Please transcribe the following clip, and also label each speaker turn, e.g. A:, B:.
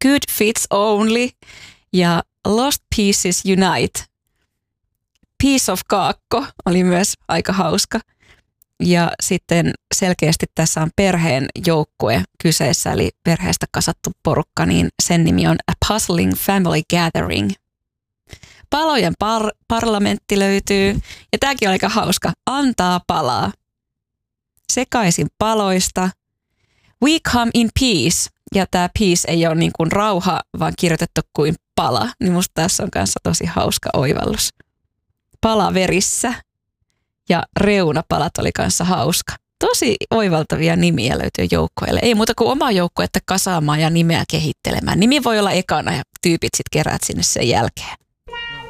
A: Good Fits Only ja Lost Pieces Unite. Piece of Kaakko oli myös aika hauska. Ja sitten selkeästi tässä on perheen joukkue kyseessä, eli perheestä kasattu porukka, niin sen nimi on A Puzzling Family Gathering. Palojen parlamentti löytyy, ja tämäkin on aika hauska. Antaa palaa. Sekaisin paloista. We come in peace. Ja tämä peace ei ole niin kuin rauha, vaan kirjoitettu kuin pala. Niin musta tässä on kanssa tosi hauska oivallus. Palaverissä. Ja reunapalat oli kanssa hauska. Tosi oivaltavia nimiä löytyy joukkueelle. Ei muuta kuin omaa joukkuetta kasaamaan ja nimeä kehittelemään. Nimi voi olla ekana ja tyypit sitten keräät sinne sen jälkeen.